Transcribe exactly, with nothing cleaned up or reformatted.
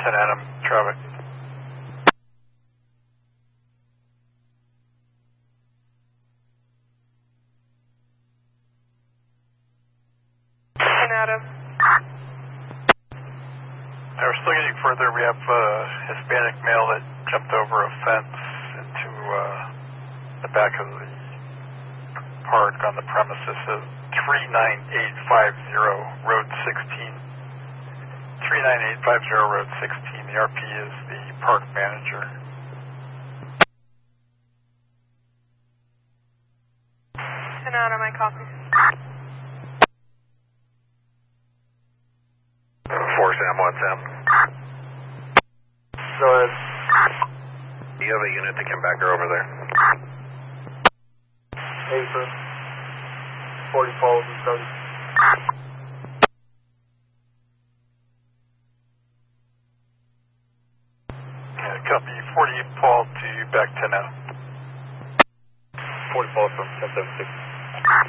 ten Adam, traffic. ten Adam. Now we're still getting further. We have a Hispanic male that jumped over a fence into uh, the back of the park on the premises of three nine eight five zero Road sixteen. three nine eight five zero Road sixteen. The R P is the park manager. ten Adam, I copy. four Sam, one Sam. Go ahead. Do you have a unit that can back her over there? Apron. forty poles and thirty. Yeah, copy. forty Paul to back ten Adam. forty poles from ten seven six.